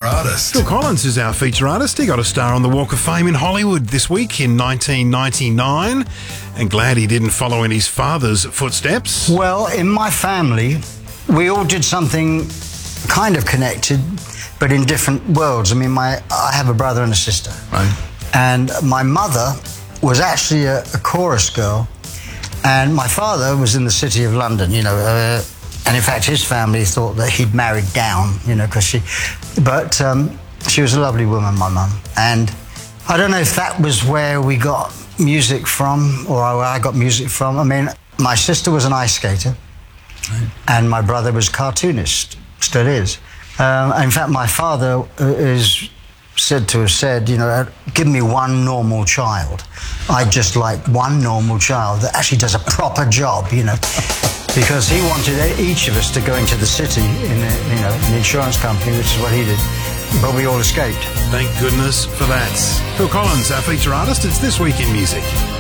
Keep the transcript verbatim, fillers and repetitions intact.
artist. Phil Collins is our feature artist. He got a star on the Walk of Fame in Hollywood this week in nineteen ninety-nine. And glad he didn't follow in his father's footsteps. Well, in my family, we all did something kind of connected, but in different worlds. I mean, my I have a brother and a sister. Right. And my mother was actually a, a chorus girl. And my father was in the City of London, you know, uh, and in fact his family thought that he'd married down, you know, because she, but um, she was a lovely woman, my mum. And I don't know if that was where we got music from, or where I got music from. I mean, my sister was an ice skater, right. And my brother was a cartoonist, still is. Um, in fact, my father is said to have said, you know, give me one normal child. I'd just like one normal child that actually does a proper job, you know, because he wanted each of us to go into the city in a, you know, an insurance company, which is what he did, but we all escaped. Thank goodness for that. Phil Collins, our feature artist. It's This Week in Music.